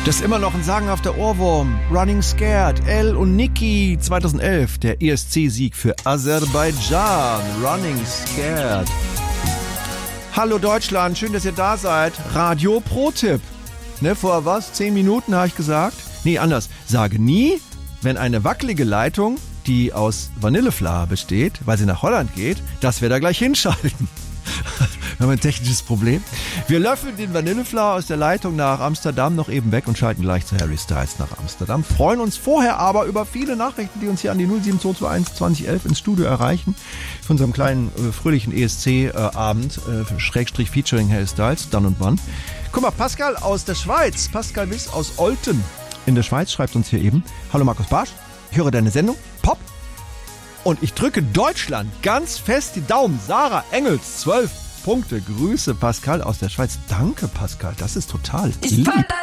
Das ist immer noch ein sagenhafter Ohrwurm. Running Scared, Elle und Niki 2011. Der ESC-Sieg für Aserbaidschan. Running Scared. Hallo Deutschland, schön, dass ihr da seid. Radio Pro-Tipp. Ne, vor was? 10 Minuten habe ich gesagt? Nee, anders. Sage nie, wenn eine wackelige Leitung, die aus Vanilleflower besteht, weil sie nach Holland geht, dass wir da gleich hinschalten. Wir haben ein technisches Problem. Wir löffeln den Vanilleflower aus der Leitung nach Amsterdam noch eben weg und schalten gleich zu Harry Styles nach Amsterdam. Freuen uns vorher aber über viele Nachrichten, die uns hier an die 07221 2011 ins Studio erreichen. Von unserem kleinen fröhlichen ESC-Abend, Schrägstrich Featuring Harry Styles, dann und wann. Guck mal, Pascal aus der Schweiz, Pascal Wiss aus Olten in der Schweiz schreibt uns hier eben. Hallo Markus Barsch, ich höre deine Sendung, Pop. Und ich drücke Deutschland ganz fest die Daumen. Sarah Engels, 12 Punkte. Grüße Pascal aus der Schweiz. Danke Pascal, das ist total lieb.